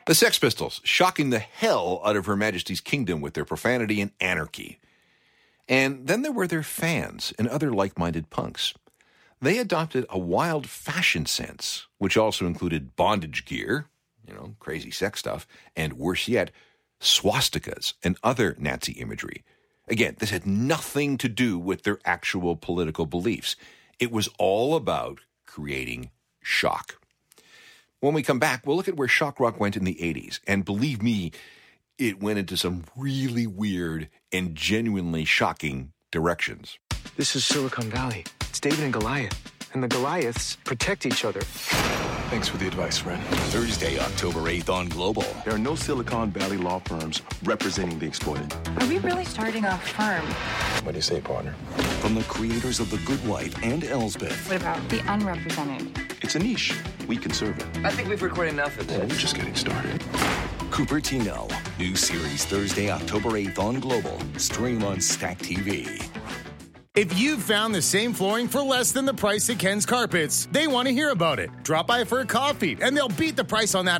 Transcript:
The Sex Pistols, shocking the hell out of Her Majesty's kingdom with their profanity and anarchy. And then there were their fans and other like-minded punks. They adopted a wild fashion sense, which also included bondage gear, crazy sex stuff, and worse yet, swastikas and other Nazi imagery. Again, this had nothing to do with their actual political beliefs. It was all about creating shock. When we come back, we'll look at where shock rock went in the 80s. And believe me, it went into some really weird and genuinely shocking directions. This is Silicon Valley. It's David and Goliath. And the Goliaths protect each other. Thanks for the advice, friend. Thursday, October 8th on Global. There are no Silicon Valley law firms representing the exploited. Are we really starting a firm? What do you say, partner? From the creators of The Good Wife and Elsbeth. What about the unrepresented? It's a niche. We can serve it. I think we've recorded enough of this. We're just getting started. Cupertino. New series Thursday, October 8th on Global. Stream on Stack TV. If you've found the same flooring for less than the price at Ken's Carpets, they want to hear about it. Drop by for a coffee, and they'll beat the price on that